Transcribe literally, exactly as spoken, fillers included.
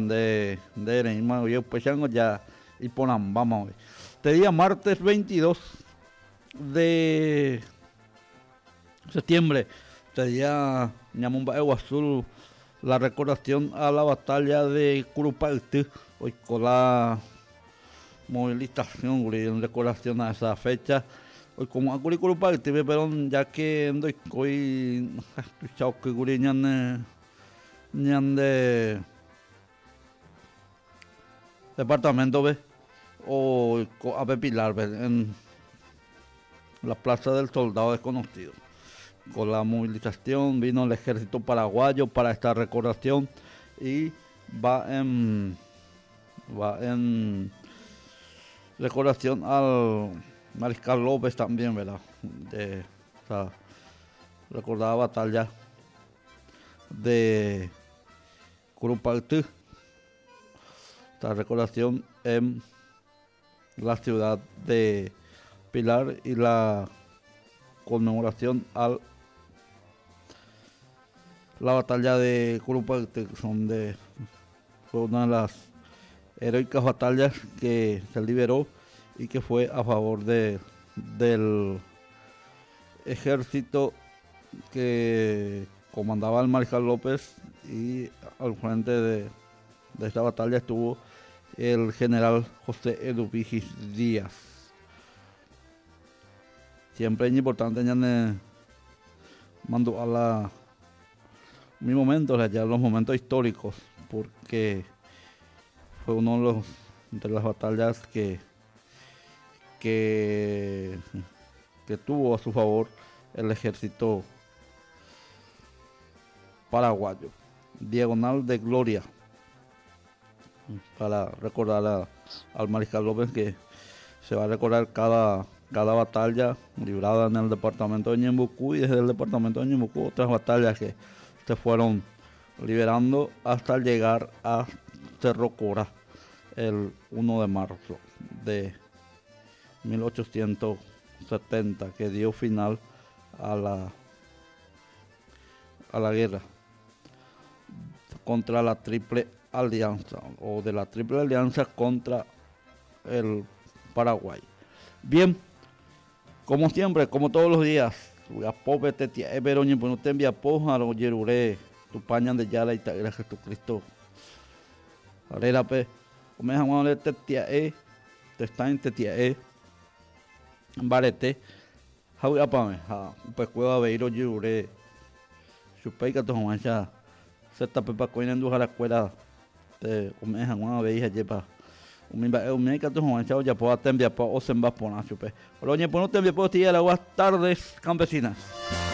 de de Neymar yo pues ya y ponan vamos a ver. Este día martes veintidós de septiembre, este día Ñamumba Azul, la recordación a la batalla de Curupaytí, hoy con la movilización en recordación a esa fecha. Hoy como a Curi Curupaytí, pero ya que ando hoy chao que Curi ñan ñan de departamento ve o a Pilar ve en la plaza del soldado desconocido. Con la movilización vino el ejército paraguayo para esta recordación y va en va en recordación al Mariscal López también, ¿verdad? De esa recordada batalla de Curupaytí. Esta recordación en la ciudad de Pilar y la conmemoración a la batalla de Curupaytí, son de fue una de las heroicas batallas que se liberó y que fue a favor de del ejército que comandaba el Mariscal López, y al frente de, de esta batalla estuvo el general José Eduvigis Díaz. Siempre es importante ya mando a la mi momento, ya los momentos históricos, porque fue uno de los de las batallas que que que tuvo a su favor el ejército paraguayo. Diagonal de Gloria, para recordar a, al Mariscal López, que se va a recordar cada cada batalla librada en el departamento de Ñembucú, y desde el departamento de Ñembucú otras batallas que se fueron liberando hasta llegar a Cerro Cora el uno de marzo de mil ochocientos setenta, que dio final a la a la guerra contra la Triple Alianza, o de la Triple Alianza contra el Paraguay. Bien, como siempre, como todos los días, la pobre tetia es veroña, pues no te envía poja, lo yeruré, tu pañan de yala y te gracias Jesucristo. Arera pe, como es amable tetia e, te está en tetia e, barete, jau apame, ha, pues cueva veiro yeruré, chupeica tu mancha, se tape pa coina en la escuela, te como es amable veija llepa. Un me que tu mancha ya puedo atender pa o se va por nacho pe. Oloñe, pues no te envía por ti, buenas tardes, campesinas.